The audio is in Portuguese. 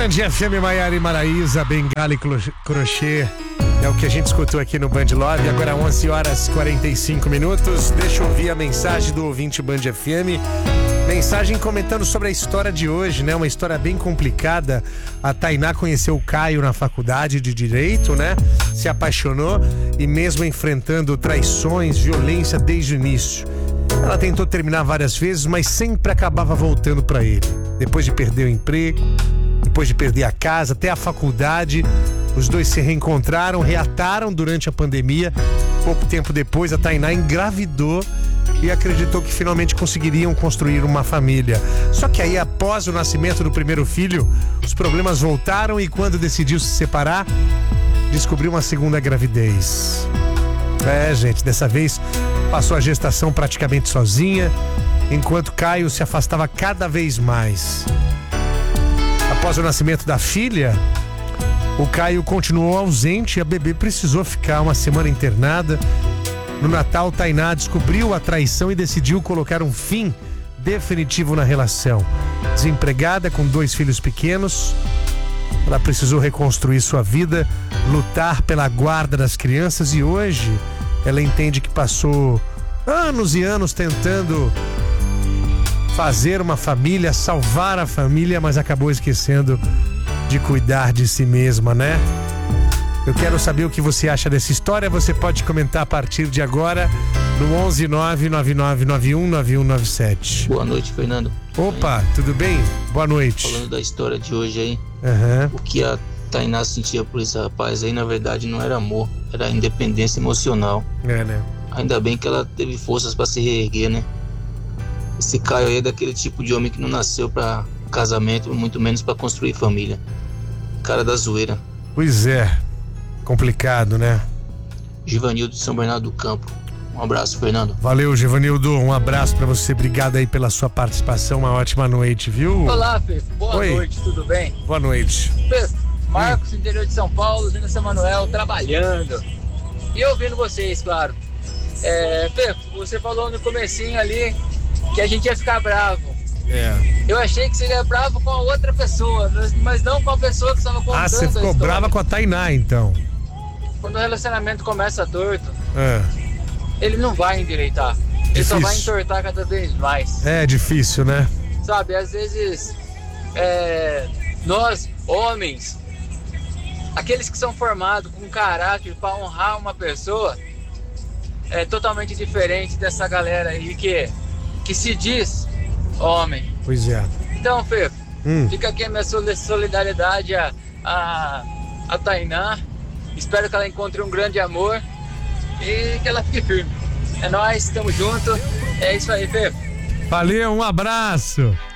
Band FM, Maiara e Maraísa, Bengala e Crochê. É o que a gente escutou aqui no Band Love. Agora 11h45. Deixa eu ouvir a mensagem do ouvinte Band FM. Mensagem comentando sobre a história de hoje, né? Uma história bem complicada. A Tainá conheceu o Caio na faculdade de Direito, né? Se apaixonou e mesmo enfrentando traições, violência desde o início. Ela tentou terminar várias vezes, mas sempre acabava voltando pra ele. Depois de perder o emprego, depois de perder a casa, até a faculdade, os dois se reencontraram, reataram durante a pandemia. Pouco tempo depois, a Tainá engravidou e acreditou que finalmente conseguiriam construir uma família. Só que aí, após o nascimento do primeiro filho, os problemas voltaram e quando decidiu se separar, descobriu uma segunda gravidez. Gente, dessa vez passou a gestação praticamente sozinha, enquanto Caio se afastava cada vez mais. Após o nascimento da filha, o Caio continuou ausente e a bebê precisou ficar uma semana internada. No Natal, Tainá descobriu a traição e decidiu colocar um fim definitivo na relação. Desempregada, com 2 filhos pequenos, ela precisou reconstruir sua vida, lutar pela guarda das crianças e hoje ela entende que passou anos e anos tentando fazer uma família, salvar a família, mas acabou esquecendo de cuidar de si mesma, né? Eu quero saber o que você acha dessa história. Você pode comentar a partir de agora no 11999919197. Boa noite, Fernando. Opa, tudo bem? Boa noite. Falando da história de hoje aí, o que a Tainá sentia por esse rapaz aí, na verdade, não era amor, era independência emocional. Né? Ainda bem que ela teve forças pra se reerguer, né? Esse Caio aí é daquele tipo de homem que não nasceu pra casamento, muito menos pra construir família. Cara da zoeira. Pois é, complicado, né? Givanildo de São Bernardo do Campo. Um abraço, Fernando. Valeu, Givanildo, um abraço pra você, obrigado aí pela sua participação, uma ótima noite, viu? Olá, Fefo, boa noite, tudo bem? Boa noite. Fefo, Marcos, interior de São Paulo, vindo São Manuel, trabalhando. E ouvindo vocês, claro. Fefo, você falou no comecinho ali que a gente ia ficar bravo. Eu achei que seria bravo com a outra pessoa, mas não com a pessoa que estava contando. Você ficou brava com a Tainá, então? Quando o relacionamento começa torto, ele não vai endireitar. Ele Difícil. só vai entortar cada vez mais. É difícil, né? Sabe, às vezes nós, homens, aqueles que são formados com caráter para honrar uma pessoa, é totalmente diferente dessa galera aí que se diz homem. Pois é. Então, Fefo, fica aqui a minha solidariedade a Tainá. Espero que ela encontre um grande amor e que ela fique firme. É nóis, tamo junto. É isso aí, Fefo. Valeu, um abraço.